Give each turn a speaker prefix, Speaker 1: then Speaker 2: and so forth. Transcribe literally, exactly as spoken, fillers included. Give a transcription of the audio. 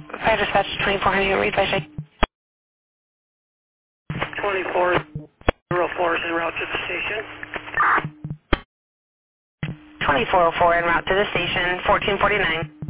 Speaker 1: Fire dispatch twenty-four hundred, read by Shake.
Speaker 2: twenty-four oh four is en route to the station.
Speaker 1: twenty-four oh four en route to the station, fourteen forty-nine.